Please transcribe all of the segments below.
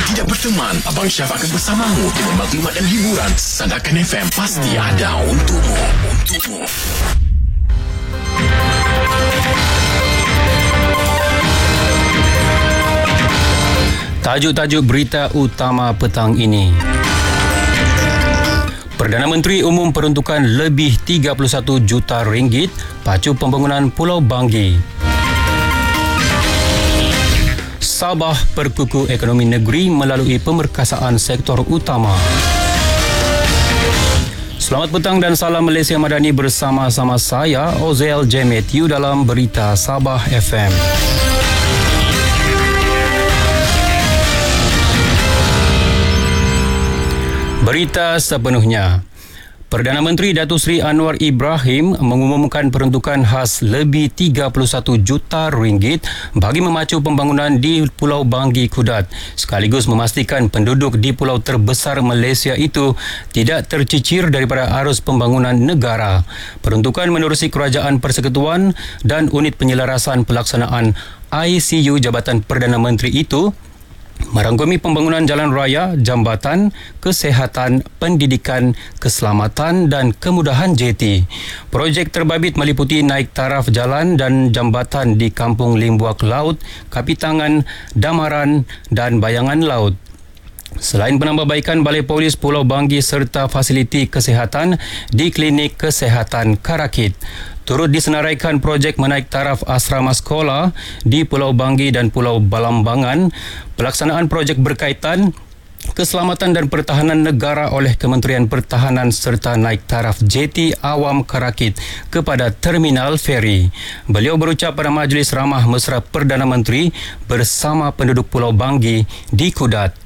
tidak berteman, Abang Syaf akan bersamamu dengan maklumat dan hiburan. Sandakan FM pasti ada untukmu. Tajuk-tajuk berita utama petang ini. Perdana Menteri umum peruntukan lebih 31 juta ringgit pacu pembangunan Pulau Banggi. Sabah perkukuh ekonomi negeri melalui pemerkasaan sektor utama. Selamat petang dan salam Malaysia Madani bersama-sama saya Ozel J. Matthew dalam Berita Sabah FM. Berita sepenuhnya. Perdana Menteri Datuk Seri Anwar Ibrahim mengumumkan peruntukan khas lebih 31 juta ringgit bagi memacu pembangunan di Pulau Banggi Kudat, sekaligus memastikan penduduk di pulau terbesar Malaysia itu tidak tercicir daripada arus pembangunan negara. Peruntukan menerusi Kerajaan Persekutuan dan Unit Penyelarasan Pelaksanaan ICU Jabatan Perdana Menteri itu merangkumi pembangunan jalan raya, jambatan, kesihatan, pendidikan, keselamatan dan kemudahan JT. Projek terbabit meliputi naik taraf jalan dan jambatan di Kampung Limbuak Laut, Kapitangan, Damaran dan Bayangan Laut. Selain penambahbaikan Balai Polis Pulau Banggi serta fasiliti kesihatan di Klinik Kesihatan Karakit, turut disenaraikan projek menaik taraf asrama sekolah di Pulau Banggi dan Pulau Balambangan. Pelaksanaan projek berkaitan keselamatan dan pertahanan negara oleh Kementerian Pertahanan serta naik taraf JT Awam Karakit kepada Terminal Feri. Beliau berucap pada Majlis Ramah Mesra Perdana Menteri bersama penduduk Pulau Banggi di Kudat.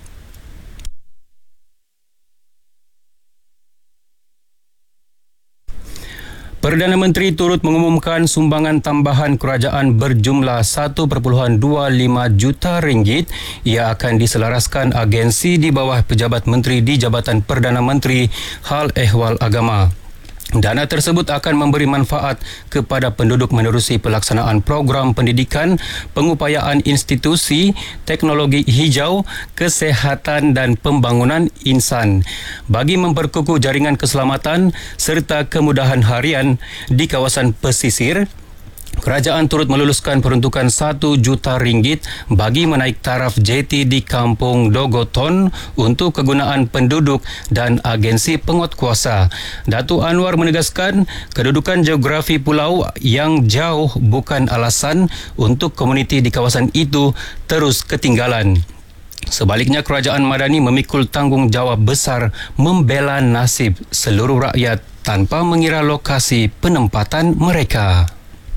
Perdana Menteri turut mengumumkan sumbangan tambahan kerajaan berjumlah 1.25 juta ringgit. Ia akan diselaraskan agensi di bawah pejabat menteri di Jabatan Perdana Menteri Hal Ehwal Agama. Dana tersebut akan memberi manfaat kepada penduduk menerusi pelaksanaan program pendidikan, pengupayaan institusi, teknologi hijau, kesihatan dan pembangunan insan bagi memperkukuh jaringan keselamatan serta kemudahan harian di kawasan pesisir. Kerajaan turut meluluskan peruntukan 1 juta ringgit bagi menaik taraf JT di Kampung Dogoton untuk kegunaan penduduk dan agensi penguatkuasa. Datuk Anwar menegaskan kedudukan geografi pulau yang jauh bukan alasan untuk komuniti di kawasan itu terus ketinggalan. Sebaliknya, Kerajaan Madani memikul tanggungjawab besar membela nasib seluruh rakyat tanpa mengira lokasi penempatan mereka.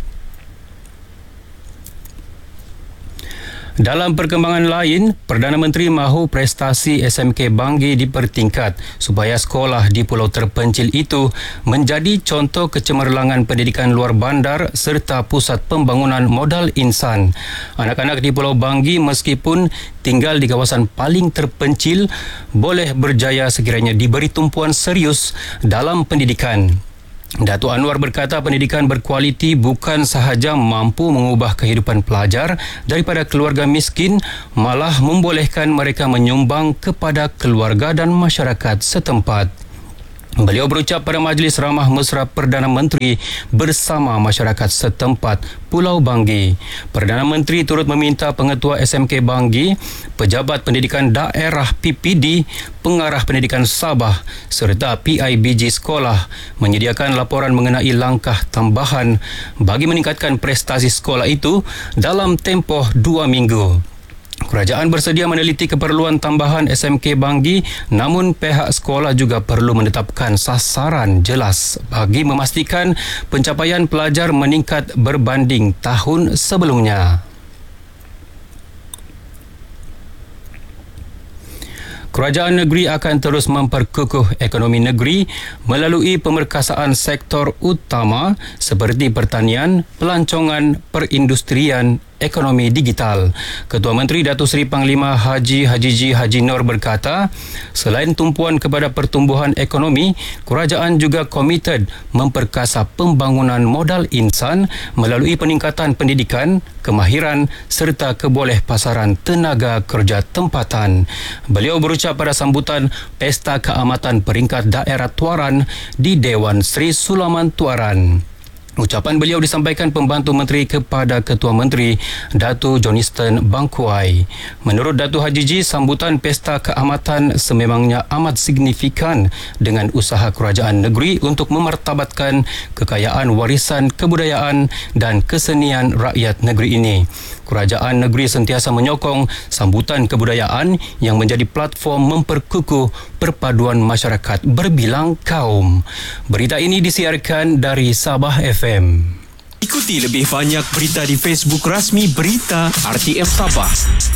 Dalam perkembangan lain, Perdana Menteri mahu prestasi SMK Banggi dipertingkat supaya sekolah di pulau terpencil itu menjadi contoh kecemerlangan pendidikan luar bandar serta pusat pembangunan modal insan. Anak-anak di Pulau Banggi meskipun tinggal di kawasan paling terpencil boleh berjaya sekiranya diberi tumpuan serius dalam pendidikan. Datuk Anwar berkata pendidikan berkualiti bukan sahaja mampu mengubah kehidupan pelajar daripada keluarga miskin, malah membolehkan mereka menyumbang kepada keluarga dan masyarakat setempat. Beliau berucap pada Majlis Ramah Mesra Perdana Menteri bersama masyarakat setempat Pulau Banggi. Perdana Menteri turut meminta pengetua SMK Banggi, pejabat pendidikan daerah PPD, pengarah pendidikan Sabah serta PIBG sekolah menyediakan laporan mengenai langkah tambahan bagi meningkatkan prestasi sekolah itu dalam tempoh 2 minggu. Kerajaan bersedia meneliti keperluan tambahan SMK Banggi, namun pihak sekolah juga perlu menetapkan sasaran jelas bagi memastikan pencapaian pelajar meningkat berbanding tahun sebelumnya. Kerajaan negeri akan terus memperkukuh ekonomi negeri melalui pemerkasaan sektor utama seperti pertanian, pelancongan, perindustrian, ekonomi digital. Ketua Menteri Datuk Seri Panglima Haji Haji Nur berkata, selain tumpuan kepada pertumbuhan ekonomi, kerajaan juga komited memperkasa pembangunan modal insan melalui peningkatan pendidikan, kemahiran serta kebolehpasaran tenaga kerja tempatan. Beliau berucap pada sambutan Pesta Keamatan Peringkat Daerah Tuaran di Dewan Seri Sulaman Tuaran. Ucapan beliau disampaikan Pembantu Menteri kepada Ketua Menteri Datuk Johnston Bangkuai. Menurut Datuk Haji Ji, sambutan Pesta Keamatan sememangnya amat signifikan dengan usaha kerajaan negeri untuk memartabatkan kekayaan warisan kebudayaan dan kesenian rakyat negeri ini. Kerajaan negeri sentiasa menyokong sambutan kebudayaan yang menjadi platform memperkukuh perpaduan masyarakat berbilang kaum. Berita ini disiarkan dari Sabah FM. Ikuti lebih banyak berita di Facebook rasmi Berita RTM Sabah.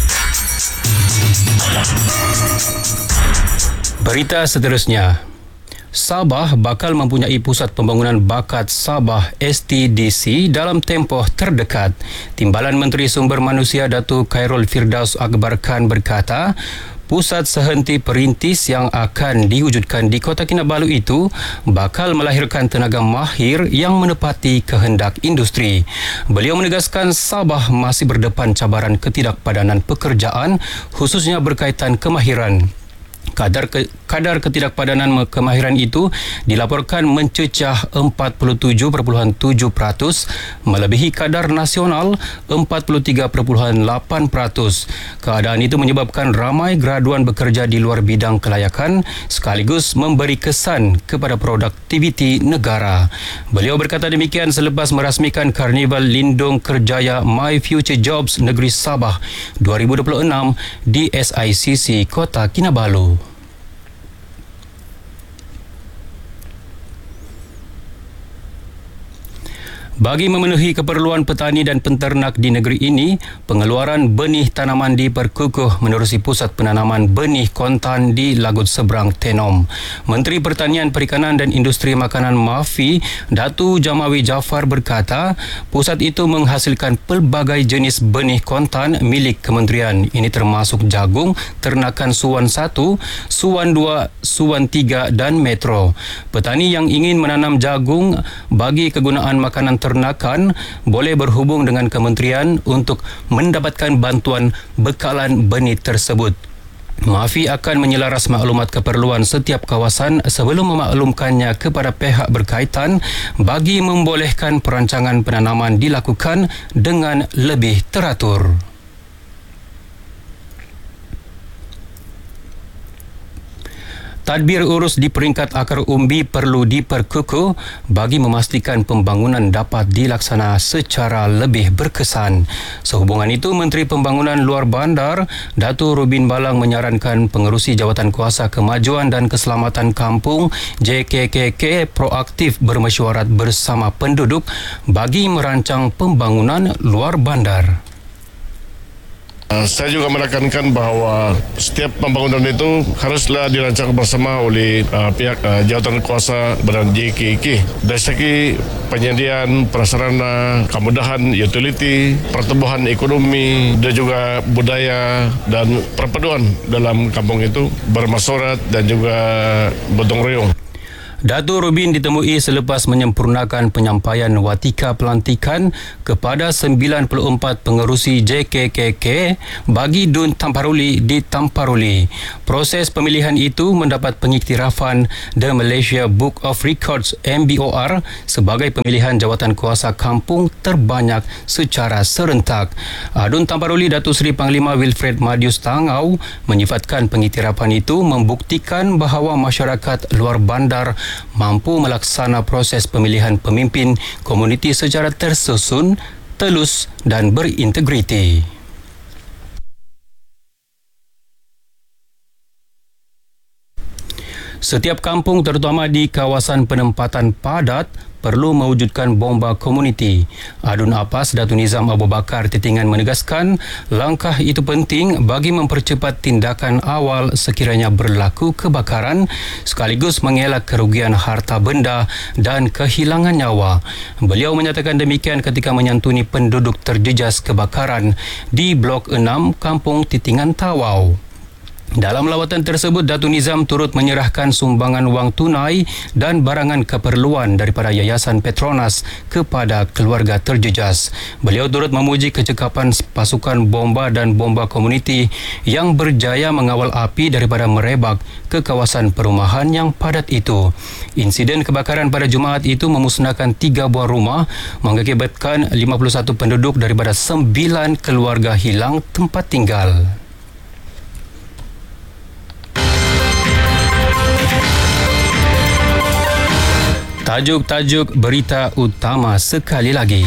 Berita seterusnya. Sabah bakal mempunyai Pusat Pembangunan Bakat Sabah STDC dalam tempoh terdekat. Timbalan Menteri Sumber Manusia Datuk Khairul Firdaus Akbar Khan berkata, pusat sehenti perintis yang akan diwujudkan di Kota Kinabalu itu bakal melahirkan tenaga mahir yang menepati kehendak industri. Beliau menegaskan Sabah masih berdepan cabaran ketidakpadanan pekerjaan khususnya berkaitan kemahiran. Kadar ketidakpadanan kemahiran itu dilaporkan mencecah 47.7%, melebihi kadar nasional 43.8%. Keadaan itu menyebabkan ramai graduan bekerja di luar bidang kelayakan sekaligus memberi kesan kepada produktiviti negara. Beliau berkata demikian selepas merasmikan Karnival Lindung Kerjaya My Future Jobs Negeri Sabah 2026 di SICC Kota Kinabalu. Bagi memenuhi keperluan petani dan penternak di negeri ini, pengeluaran benih tanaman diperkukuh menerusi Pusat Penanaman Benih Kontan di Lagut Seberang Tenom. Menteri Pertanian, Perikanan dan Industri Makanan MAFI, Datu Jamawi Jaafar berkata, pusat itu menghasilkan pelbagai jenis benih kontan milik kementerian. Ini termasuk jagung, ternakan Suan 1, Suan 2, Suan 3 dan Metro. Petani yang ingin menanam jagung bagi kegunaan makanan ternakan boleh berhubung dengan kementerian untuk mendapatkan bantuan bekalan benih tersebut. MAFI akan menyelaras maklumat keperluan setiap kawasan sebelum memaklumkannya kepada pihak berkaitan bagi membolehkan perancangan penanaman dilakukan dengan lebih teratur. Tadbir urus di peringkat akar umbi perlu diperkukuh bagi memastikan pembangunan dapat dilaksana secara lebih berkesan. Sehubungan itu, Menteri Pembangunan Luar Bandar, Datuk Rubin Balang menyarankan pengerusi Jawatan Kuasa Kemajuan dan Keselamatan Kampung JKKK proaktif bermesyuarat bersama penduduk bagi merancang pembangunan luar bandar. Saya juga menekankan bahawa setiap pembangunan itu haruslah dirancang bersama oleh pihak jawatan kuasa dan JKK. Dari segi penyediaan prasarana, kemudahan utility, pertumbuhan ekonomi dan juga budaya dan perpaduan dalam kampung itu bermasyarakat dan juga gotong royong. Datuk Rubin ditemui selepas menyempurnakan penyampaian watika pelantikan kepada 94 pengerusi JKKK bagi Dun Tamparuli di Tamparuli. Proses pemilihan itu mendapat pengiktirafan The Malaysia Book of Records MBOR sebagai pemilihan jawatan kuasa kampung terbanyak secara serentak. Dun Tamparuli Datuk Seri Panglima Wilfred Madius Tangau menyifatkan pengiktirafan itu membuktikan bahawa masyarakat luar bandar mampu melaksana proses pemilihan pemimpin komuniti secara tersusun, telus dan berintegriti. Setiap kampung terutama di kawasan penempatan padat perlu mewujudkan bomba komuniti. Adun Apas Datuk Nizam Abu Bakar Titingan menegaskan langkah itu penting bagi mempercepat tindakan awal sekiranya berlaku kebakaran sekaligus mengelak kerugian harta benda dan kehilangan nyawa. Beliau menyatakan demikian ketika menyantuni penduduk terjejas kebakaran di Blok 6 Kampung Titingan Tawau. Dalam lawatan tersebut, Datuk Nizam turut menyerahkan sumbangan wang tunai dan barangan keperluan daripada Yayasan Petronas kepada keluarga terjejas. Beliau turut memuji kecekapan pasukan bomba dan bomba komuniti yang berjaya mengawal api daripada merebak ke kawasan perumahan yang padat itu. Insiden kebakaran pada Jumaat itu memusnahkan 3 buah rumah, mengakibatkan 51 penduduk daripada 9 keluarga hilang tempat tinggal. Tajuk-tajuk berita utama sekali lagi.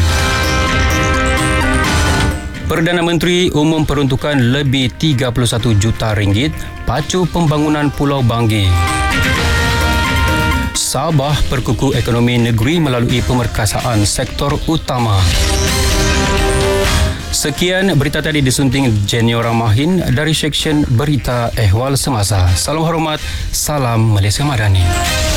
Perdana Menteri umum peruntukan lebih 31 juta ringgit pacu pembangunan Pulau Banggi. Sabah perkuku ekonomi negeri melalui pemerkasaan sektor utama. Sekian berita tadi disunting Jenny Ramahin dari Seksyen Berita Ehwal Semasa. Salam hormat, salam Malaysia Madani.